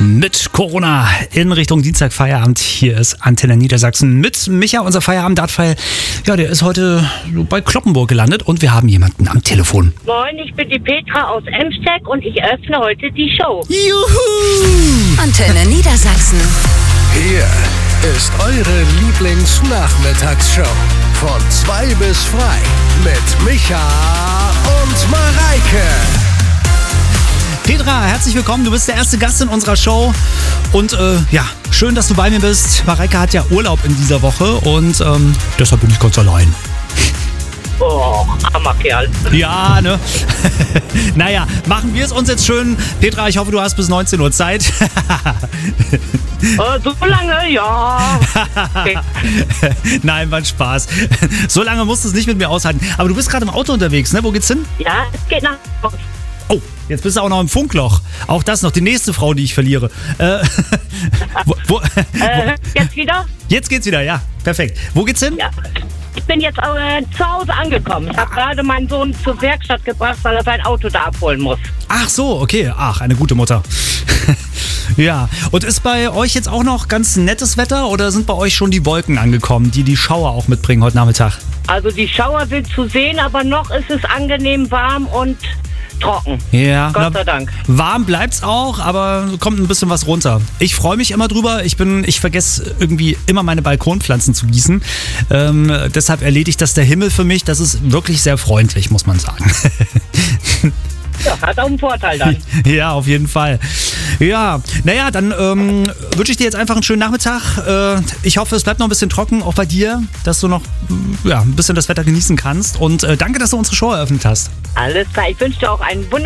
Mit Corona in Richtung Dienstag Feierabend. Hier ist Antenne Niedersachsen mit Micha, unser Feierabend-Dartpfeil. Ja, der ist heute bei Cloppenburg gelandet und wir haben jemanden am Telefon. Moin, ich bin die Petra aus Emsteck und ich öffne heute die Show. Juhu! Antenne Niedersachsen. Hier ist eure Lieblingsnachmittagsshow. Von 2 bis frei mit Micha und Mareike. Petra, herzlich willkommen. Du bist der erste Gast in unserer Show. Und ja, schön, dass du bei mir bist. Mareike hat ja Urlaub in dieser Woche und deshalb bin ich ganz allein. Oh, armer Kerl. Ja, ne? Naja, machen wir es uns jetzt schön. Petra, ich hoffe, du hast bis 19 Uhr Zeit. So lange, ja. Okay. Nein, war ein Spaß. So lange musst du es nicht mit mir aushalten. Aber du bist gerade im Auto unterwegs, ne? Wo geht's hin? Ja, es geht nach Hause. Oh, jetzt bist du auch noch im Funkloch. Auch das noch, die nächste Frau, die ich verliere. Jetzt wieder? Jetzt geht's wieder, ja. Perfekt. Wo geht's hin? Ja. Ich bin jetzt zu Hause angekommen. Ich habe gerade meinen Sohn zur Werkstatt gebracht, weil er sein Auto da abholen muss. Ach so, okay. Ach, eine gute Mutter. Ja, und ist bei euch jetzt auch noch ganz nettes Wetter oder sind bei euch schon die Wolken angekommen, die Schauer auch mitbringen heute Nachmittag? Also die Schauer sind zu sehen, aber noch ist es angenehm warm und trocken. Ja, Gott sei Dank. Warm bleibt's auch, aber kommt ein bisschen was runter. Ich freue mich immer drüber. Ich vergesse irgendwie immer meine Balkonpflanzen zu gießen. Deshalb erledigt das der Himmel für mich. Das ist wirklich sehr freundlich, muss man sagen. Ja, hat auch einen Vorteil dann. Ja, auf jeden Fall. Ja, naja, dann wünsche ich dir jetzt einfach einen schönen Nachmittag. Ich hoffe, es bleibt noch ein bisschen trocken, auch bei dir, dass du noch ein bisschen das Wetter genießen kannst. Und danke, dass du unsere Show eröffnet hast. Alles klar, ich wünsche dir auch einen wunderschönen